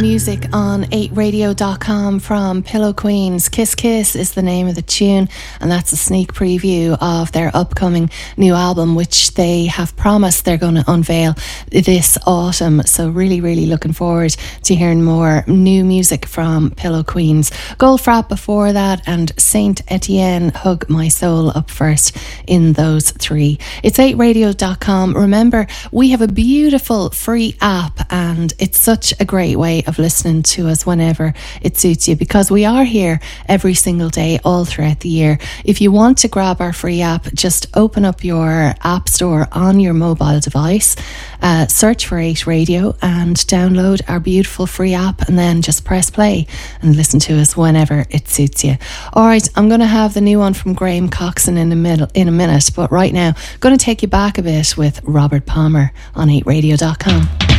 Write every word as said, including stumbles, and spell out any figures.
Music on eight radio dot com from Pillow Queens. Kiss Kiss is the name of the tune, and that's a sneak preview of their upcoming new album, which they have promised they're going to unveil this autumn. So really, really looking forward to hearing more new music from Pillow Queens. Goldfrapp before that, and Saint Etienne, Hug My Soul up first in those three. It's eight radio dot com. Remember, we have a beautiful free app, and it's such a great way of listening to us whenever it suits you, because we are here every single day all throughout the year. If you want to grab our free app, just open up your app store on your mobile device, uh, search for eight radio and download our beautiful free app, and then just press play and listen to us whenever it suits you. Alright, I'm going to have the new one from Graham Coxon in a, middle, in a minute, but right now I'm going to take you back a bit with Robert Palmer on eight radio dot com.